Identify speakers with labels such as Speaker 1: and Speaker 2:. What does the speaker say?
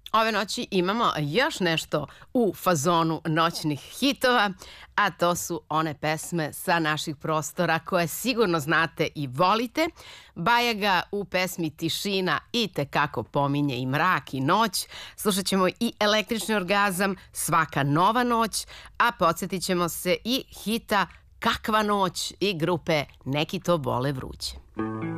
Speaker 1: Ove noći imamo još nešto u fazonu noćnih hitova, a to su one pesme sa naših prostora koje sigurno znate i volite. Bajaga u pesmi Tišina i tekako pominje i mrak i noć. Slušat ćemo i Električni orgazam, Svaka nova noć, a podsjetit ćemo se i hita Kakva noć i grupe Neki to vole vruće.